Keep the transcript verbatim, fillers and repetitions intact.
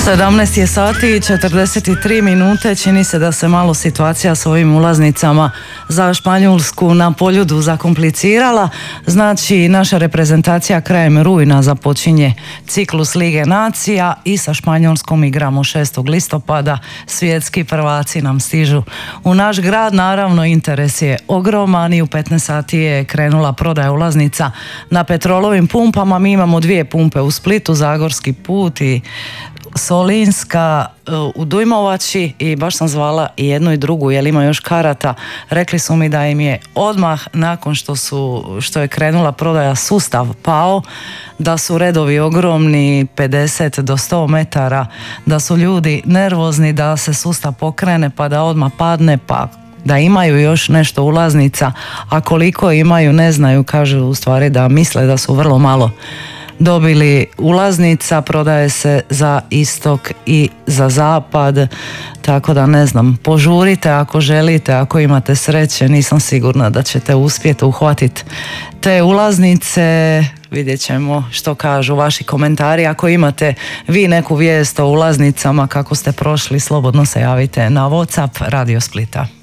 sedamnaest je sati i četrdeset tri minute. Čini se da se malo situacija s ovim ulaznicama za Španjolsku na Poljudu zakomplicirala. Znači, naša reprezentacija krajem rujna započinje ciklus Lige nacija i sa Španjolskom igramo šestog listopada. Svjetski prvaci nam stižu u naš grad. Naravno, interes je ogroman i u petnaest sati je krenula prodaja ulaznica na petrolovim pumpama. Mi imamo dvije pumpe u Splitu, Zagorski put i Solinska u Dujmovači, i baš sam zvala i jednu i drugu jer ima još karata. Rekli su mi da im je odmah nakon što su što je krenula prodaja sustav pao, da su redovi ogromni, pedeset do sto metara, da su ljudi nervozni da se sustav pokrene pa da odmah padne, pa da imaju još nešto ulaznica, a koliko imaju ne znaju. Kažu u stvari da misle da su vrlo malo dobili ulaznica. Prodaje se za istok i za zapad, tako da ne znam, požurite ako želite, ako imate sreće. Nisam sigurna da ćete uspjeti uhvatiti te ulaznice. Vidjet ćemo što kažu vaši komentari. Ako imate vi neku vijest o ulaznicama, kako ste prošli, slobodno se javite na WhatsApp Radio Splita.